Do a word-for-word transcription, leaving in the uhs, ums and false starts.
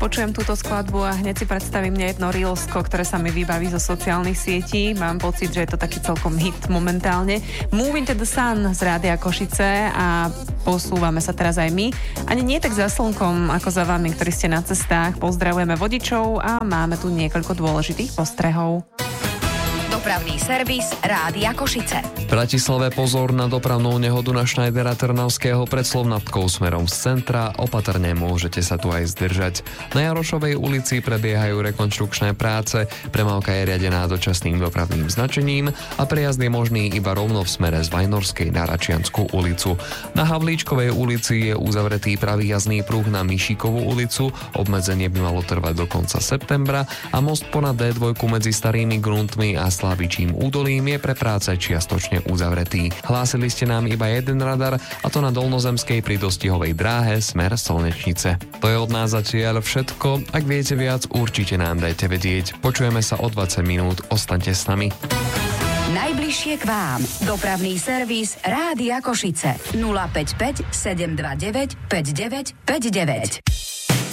počujem túto skladbu a hneď si predstavím mne jedno reelsko, ktoré sa mi vybaví zo sociálnych sietí. Mám pocit, že je to taký celkom hit momentálne. Moving to the Sun z Rádia Košice a posúvame sa teraz aj my. Ani nie tak za slnkom, ako za vami, ktorí ste na cestách. Pozdravujeme vodičov a máme tu niekoľko dôležitých postrehov. Dopravný servis Rádia Košice. V Bratislave pozor na dopravnú nehodu na Schneidera Trnavského pred Slovnatkou smerom z centra. Opatrne môžete sa tu aj zdržať. Na Jarošovej ulici prebiehajú rekonštrukčné práce. Premávka je riadená dočasným dopravným značením a prejazd je možný iba rovno v smere z Vajnorskej na Račiansku ulicu. Na Havlíčkovej ulici je uzavretý pravý jazdný pruh na Mišíkovú ulicu. Obmedzenie by malo trvať do konca septembra a most ponad dé dva medzi Starými Gruntmi a Slavičím údolím je pre práce čiastočne uzavretý. Hlásili ste nám iba jeden radar, a to na Dolnozemskej pri dostihovej dráhe smer Slnečnice. To je od nás zatiaľ všetko. Ak viete viac, určite nám dajte vedieť. Počujeme sa o dvadsať minút. Ostaňte s nami. Najbližšie k vám. Dopravný servis Rádia Košice. nula päť päť sedem dva deväť päť deväť päť deväť.